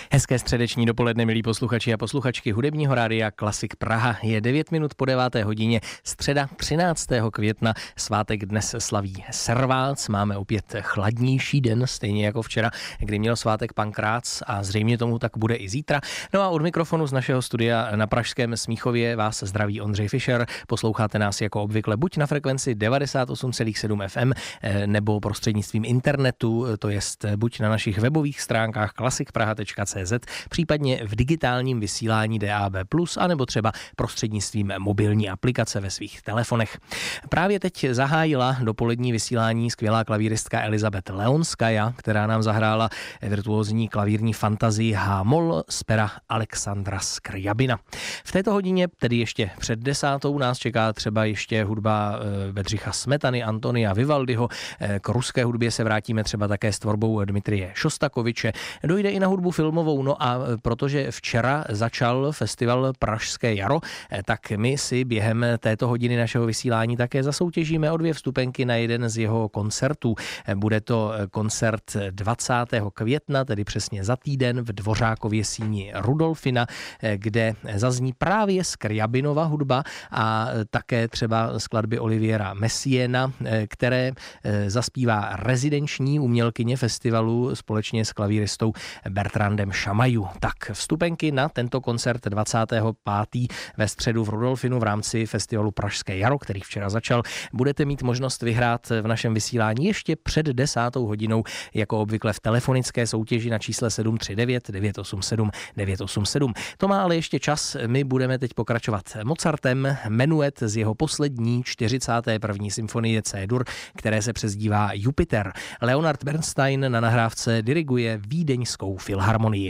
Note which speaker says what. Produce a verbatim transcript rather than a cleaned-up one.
Speaker 1: Hezké středeční dopoledne, milí posluchači a posluchačky hudebního rádia Klasik Praha. Je devět minut po deváté hodině, středa třináctého května, svátek dnes slaví Servác. Máme opět chladnější den, stejně jako včera, kdy měl svátek Pankrác a zřejmě tomu tak bude i zítra. No a od mikrofonu z našeho studia na pražském Smíchově vás zdraví Ondřej Fischer. Posloucháte nás jako obvykle buď na frekvenci devadesát osm celá sedm F M nebo prostřednictvím internetu, to jest buď na našich webových stránkách klasikpraha tečka cé zet, případně v digitálním vysílání D A B plus, anebo třeba prostřednictvím mobilní aplikace ve svých telefonech. Právě teď zahájila dopolední vysílání skvělá klavíristka Elizabeth Leonskaja, která nám zahrála virtuózní klavírní fantazii H-moll z pera Alexandra Skryabina. V této hodině, tedy ještě před desátou, nás čeká třeba ještě hudba Bedřicha Smetany, Antonia Vivaldiho. K ruské hudbě se vrátíme třeba také s tvorbou Dmitrije Šostakoviče. Dojde i na hudbu filmovou, no a protože včera začal festival Pražské jaro, tak my si během této hodiny našeho vysílání také zasoutěžíme o dvě vstupenky na jeden z jeho koncertů. Bude to koncert dvacátého května, tedy přesně za týden v Dvořákově síni Rudolfina, kde zazní právě Skryabinova hudba a také třeba skladby Oliviera Messiaena, které zaspívá rezidenční umělkyně festivalu společně s klavíristou Bertrandem Šamaju. Tak vstupenky na tento koncert dvacátého pátého ve středu v Rudolfinu v rámci festivalu Pražské jaro, který včera začal, budete mít možnost vyhrát v našem vysílání ještě před desátou hodinou, jako obvykle v telefonické soutěži na čísle sedm tři devět devět osm sedm devět osm sedm. To má ale ještě čas, my budeme teď pokračovat Mozartem, menuet z jeho poslední čtyřicáté první symfonie C-dur, které se přezdívá Jupiter. Leonard Bernstein na nahrávce diriguje Vídeňskou filharmonii.